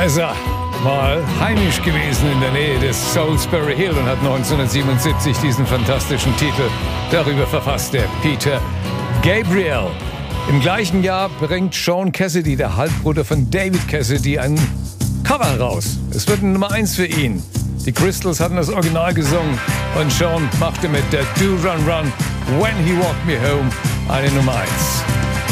ist er mal heimisch gewesen in der Nähe des Salisbury Hill und hat 1977 diesen fantastischen Titel darüber verfasst, der Peter Gabriel. Im gleichen Jahr bringt Sean Cassidy, der Halbbruder von David Cassidy, ein Cover heraus. Es wird eine Nummer 1 für ihn. Die Crystals hatten das Original gesungen und Sean machte mit der Do Run Run When He Walked Me Home eine Nummer 1.